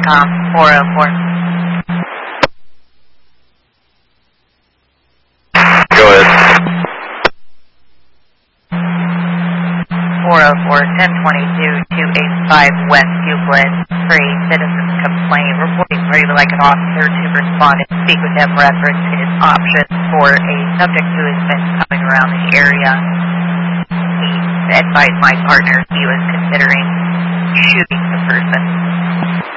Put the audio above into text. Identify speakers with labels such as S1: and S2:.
S1: Intercom 404.
S2: Go ahead.
S1: 404 1022 285 West Euclid. Free citizens complaint reporting where you would like an officer to respond and speak with them reference his options for a subject who has been coming around the area. He advised my partner he was considering shooting the person.